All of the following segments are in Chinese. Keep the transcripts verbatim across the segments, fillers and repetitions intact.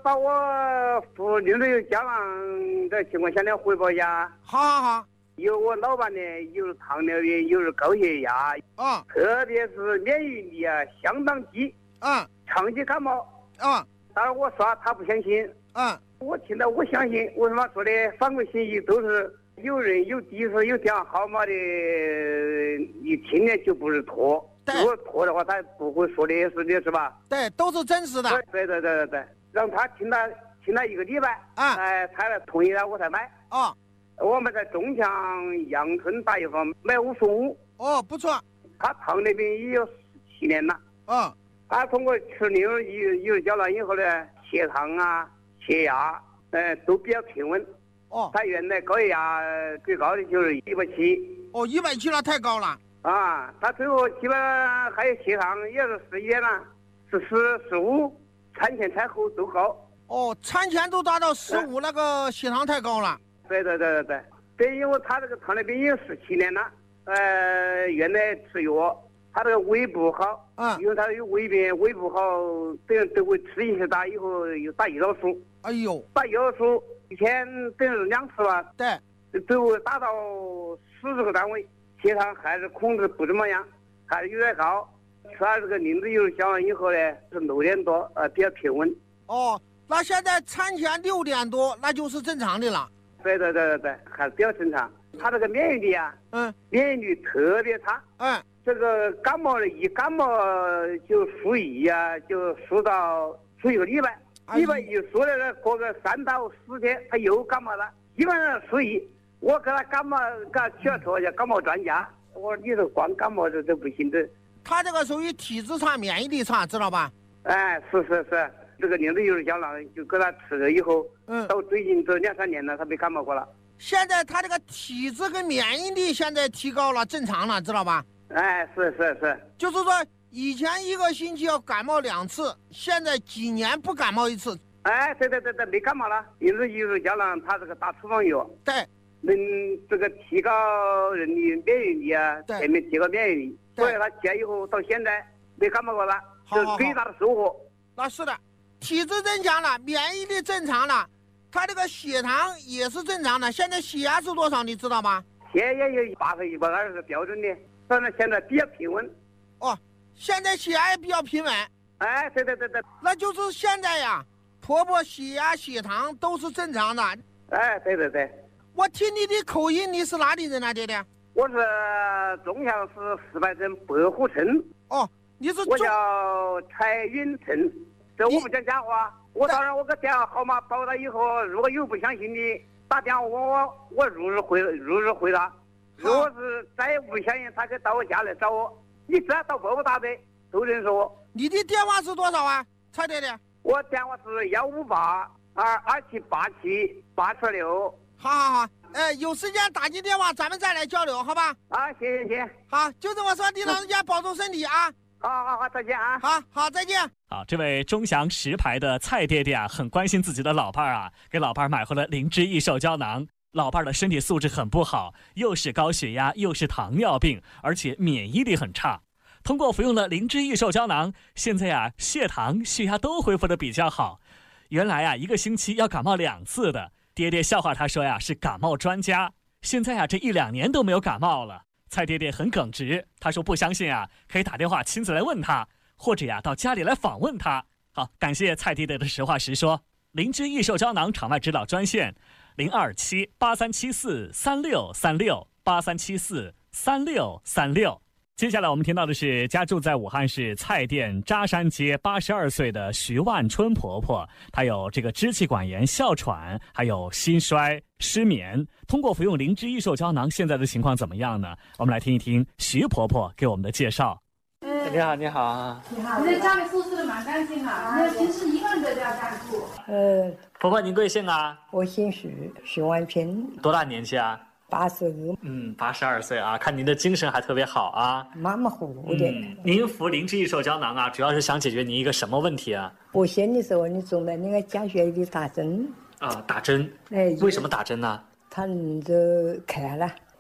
把我服零脂油胶囊的情况向你汇报一下。 好好好。 有我老伴呢，有糖尿病，有高血压， 啊， 特别是免疫力啊相当低， 啊， 长期感冒， 啊， 当然我说他不相信， 啊， 我听到我相信，为什么说的反馈信息都是有人有地址有电话号码的，一听呢就不是托，如果托的话他不会说这些事情是吧？ 对，都是真实的。 对对对对对，让他听他听他一个礼拜， 啊， 哎，他来同意了我才买。 哦。 我们在中强阳春大药房买五十五。 哦，不错。 他糖尿病也有十七年了。 嗯。 他通过吃零油油胶囊以后呢，血糖啊、血压，呃，都比较平稳。 哦。 他原来高血压最高的就是一百七。 哦，一百七了，太高了。 啊，他最后基本上还有血糖也是十一点了，是十十五，产前产后都高。 哦，产前都达到十五，那个血糖太高了。 对对对对对，对，因为他这个糖尿病已经十七年了，呃，原来吃药，他这个胃不好， 嗯， 因为他有胃病，胃不好，等于都会吃一些打以后又打胰岛素， 哎呦， 打胰岛素一天等于两次吧， 对， 都达到四十个单位，血糖还是控制不怎么样，还是有点高。吃了这个灵芝油胶囊以后呢，是六点多，呃，比较平稳。 哦，那现在产前六点多，那就是正常的了。 对对对对对，还是比较正常。他这个免疫力啊， 嗯， 免疫力特别差。 嗯， 这个感冒一感冒就输液啊，就输到输一个礼拜，礼拜一输了呢，过个三到四天，他又感冒了，基本上输液。我给他感冒，给他去了托一下感冒专家，我说你这光感冒这都不行的。 他这个属于体质差、免疫力差，知道吧？ 哎，是是是。这个灵芝油胶囊就给他吃了以后， 嗯， 到最近这两三年了，他没感冒过了。 现在他这个体质跟免疫力现在提高了，正常了，知道吧？ 哎，是是是， 就是说以前一个星期要感冒两次，现在几年不感冒一次。 哎，对对对对，没感冒了。灵芝油胶囊它这个打处方药， 对， 能这个提高人的免疫力啊，全面提高免疫力。所以他吃了以后到现在没感冒过了，这是最大的收获。 那是的。体质增强了，免疫力正常了，他这个血糖也是正常的。现在血压是多少，你知道吗？ 血压有八十一百二是标准的，反正现在比较平稳。 哦，现在血压也比较平稳。 哎，对对对对， 那就是现在呀，婆婆血压、血糖都是正常的。 哎，对对对。 我听你的口音，你是哪里人啊，爹爹？ 我是中祥市石牌镇白虎村。 哦，你是我叫蔡允成。这我不讲假话，我当然我个电话号码报了以后，如果有不相信的打电话问我，我如实回如实回答。如果是再不相信，他可以到我家来找我。你只要到伯伯大队都认识我。 你的电话是多少啊，蔡爹爹？ 我电话是幺五八二二七八七八七六。 好好好，哎，有时间打进电话，咱们再来交流，好吧？ 啊，谢谢谢。 好，就这么说，你老人家保重身体啊。 好好好，再见啊！ 好好，再见。 好，这位中祥石牌的蔡爹爹啊，很关心自己的老伴儿啊，给老伴儿买回了灵芝益寿胶囊。老伴儿的身体素质很不好，又是高血压，又是糖尿病，而且免疫力很差。通过服用了灵芝益寿胶囊，现在啊，血糖、血压都恢复得比较好。原来啊，一个星期要感冒两次的，爹爹笑话他说呀，是感冒专家。现在啊，这一两年都没有感冒了。蔡爹爹很耿直，他说不相信啊，可以打电话亲自来问他，或者呀到家里来访问他。好，感谢蔡爹爹的实话实说。灵芝益寿胶囊场外指导专线零二七八三七四三六三六八三七四三六三六。接下来我们听到的是家住在武汉市蔡甸扎山街八十二岁的徐万春婆婆，她有这个支气管炎、哮喘，还有心衰、失眠。通过服用灵芝益寿胶囊，现在的情况怎么样呢？我们来听一听徐婆婆给我们的介绍。 你好，你好， 你好，你在家里收拾的蛮干净啊。你平时一个人在家家里住？ 呃，婆婆您贵姓啊？ 我姓徐，徐万平。 多大年纪啊？ 八十二。 嗯，八十二岁啊，看您的精神还特别好啊， 马马虎虎的。 嗯，您服灵芝益寿胶囊啊，主要是想解决您一个什么问题啊？ 我先的时候，你做了那个假血的打针。 啊，打针。 哎， 为什么打针呢？ 他人就看了，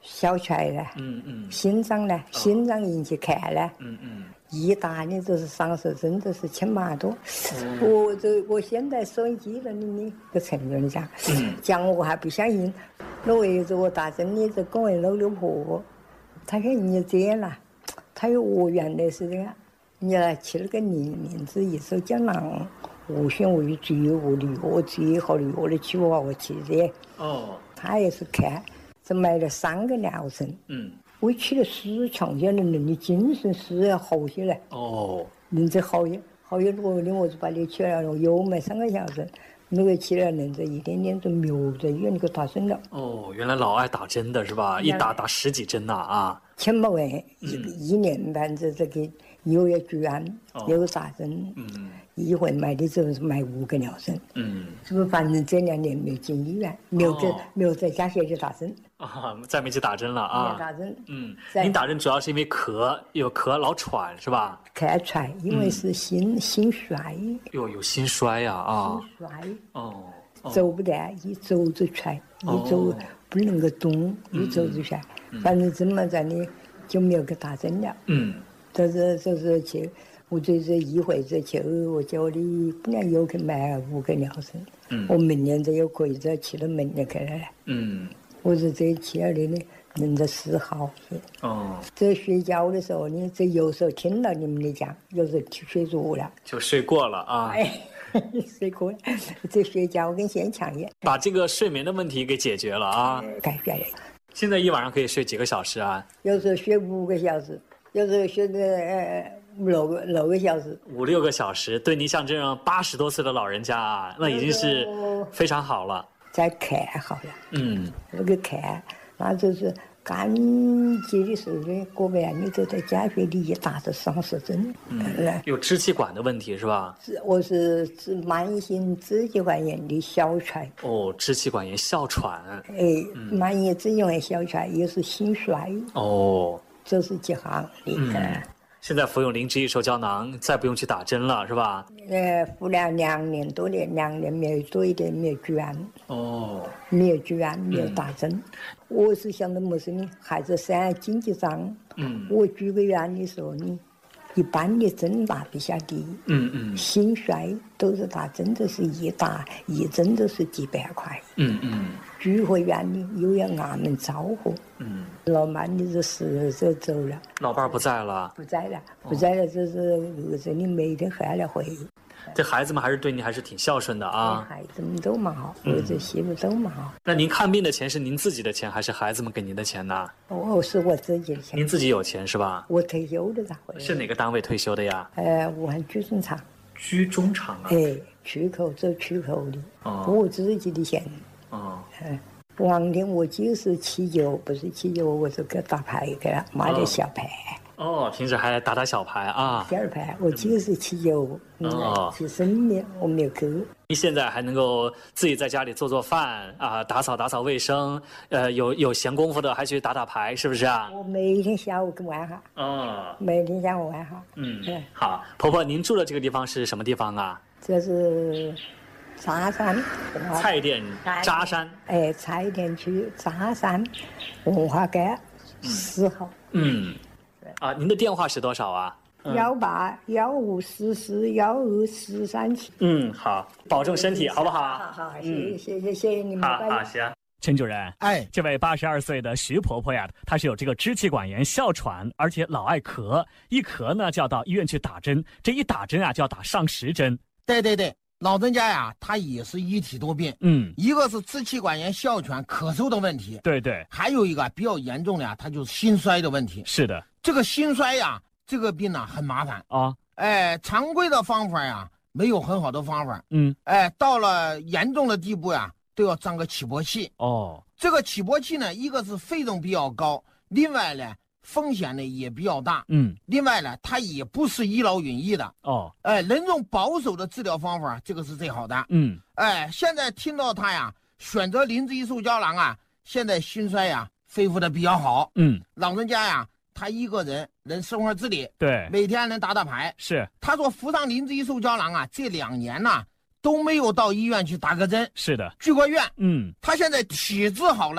小踹呢， 嗯嗯心脏呢，心脏引起看呢， 嗯嗯， 一打你就是伤手，真的是千把多。 哦我这我现在收音机了，你你个陈主任讲，讲我还不相信。那为着我打针，你这公园老六婆，他说你这样了，他说我原来是这样，你来起了个名名字一手胶囊，无选无欲最无力，我最好的我的起我我起的。 哦， 他也是看，这买了三个疗程， 嗯， 我起了十强健的能力，精神是要好些了。 哦， 人这好些，好些我的我就把你起来了，又买三个小时，那个起来人这一点点就瞄在医院里给打针了。 哦，原来老爱打针的是吧？一打打十几针呐啊！ 千把万一个一年半这这个又要住院，又打针， 嗯一回买的就是买五个疗程， 嗯是不是？反正这两年没进医院，没有在哦没有在家学去打针， 啊，再没去打针了没啊有。打针。 嗯， 在您打针主要是因为咳，有咳老喘是吧？ 看出来，因为是心、心衰， 哟，有心衰呀啊！ 心衰。 哦， 走不得，一走就踹，一走不能够动，一走就踹。反正这么着呢，就没有给打针了。 嗯就是就是去，我就是一回子去，我叫你姑娘又去买五个疗程。 嗯我明年这又可以再去了明年去了。 嗯我说这去了的呢，人家是好些。 哦， 这睡觉的时候呢，这有时候听了你们的讲，有时候睡着了。 就睡过了啊。 哎，睡过了，这睡觉跟先强一样。 把这个睡眠的问题给解决了啊！ 改变了。 现在一晚上可以睡几个小时啊？ 有时候睡五个小时，有时候睡个呃六个六个小时。 五六个小时，对您像这样八十多岁的老人家啊，那已经是非常好了。 再看好了， 嗯， 那个看，那就是赶急的时候呢，过不然你就在家学里一打的伤死针。嗯， 有支气管的问题是吧？ 我是治慢性支气管炎的哮喘。 哦，支气管炎、哮喘。 哎，慢性支气管炎哮喘又是心衰。 哦， 这是几行的。嗯。 现在服用灵芝益寿胶囊，再不用去打针了，是吧？ 呃，服了两年多了，两年没有多一点，没有住院。 哦， 没有住院，没有打针。嗯、我是想的么事呢？孩子三经济上， 嗯， 我住个院的时候呢，一般的针打不下地。 嗯嗯， 心衰都是打针，都是一打一针都是几百块。 嗯嗯。 住回院里又要俺们招呼， 嗯， 老妈你这死就走了， 老伴儿不在了， 不在了，不在了，就是儿子你每天回来回。 这孩子们还是对您还是挺孝顺的啊， 孩子们都蛮好，儿子媳妇都蛮好。 那您看病的钱是您自己的钱，还是孩子们给您的钱呢？ 哦，是我自己的钱。 您自己有钱是吧？ 我退休的咋回事？ 是哪个单位退休的呀？ 呃，武汉居中厂。 居中厂啊？ 哎，出口走出口的， 哦， 我自己的钱。 哦， 嗯，往年我就是七九，不是七九，我就给打牌给了，买点小牌。 哦，平时还打打小牌啊？ 小牌，我就是七九，嗯，去生面我没有去。 您现在还能够自己在家里做做饭啊，打扫打扫卫生，呃，有有闲工夫的还去打打牌，是不是啊？ 我每天下午去玩哈。 哦。 每天下午玩哈。 嗯。嗯。好，婆婆，您住的这个地方是什么地方啊？ 这是扎山。 菜店扎山。 哎，菜店区扎山，文化街四号。 嗯。啊，您的电话是多少啊？ 幺八幺五四四幺二四三七。 嗯，好，保重身体，好不好？ 好好，谢谢谢谢谢谢你们。 好好，行。 陈主任， 哎， 这位八十二岁的徐婆婆呀，她是有这个支气管炎、哮喘，而且老爱咳，一咳呢就要到医院去打针，这一打针啊就要打上十针。 对对对，老人家呀，他也是一体多病， 嗯， 一个是支气管炎、哮喘、咳嗽的问题， 对对， 还有一个比较严重的呀，他就是心衰的问题。 是的， 这个心衰呀，这个病呢很麻烦啊， 哎，常规的方法呀没有很好的方法， 嗯， 哎，到了严重的地步呀，都要装个起搏器。 哦， 这个起搏器呢，一个是费用比较高，另外呢风险呢也比较大， 嗯， 另外呢它也不是一劳永逸的。 哦， 哎，能用保守的治疗方法，这个是最好的。 嗯， 哎，现在听到他呀选择灵芝益寿胶囊啊，现在心衰呀恢复的比较好。 嗯， 老人家呀，他一个人能生活自理， 对， 每天能打打牌。 是， 他说服上灵芝益寿胶囊啊，这两年呐都没有到医院去打个针， 是的， 住过院。 嗯， 他现在体质好了，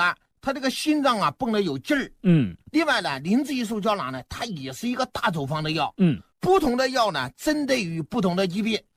他这个心脏啊蹦得有劲儿。 嗯。 另外呢，灵芝益寿胶囊呢，它也是一个大处方的药。 嗯。 不同的药呢，针对于不同的疾病。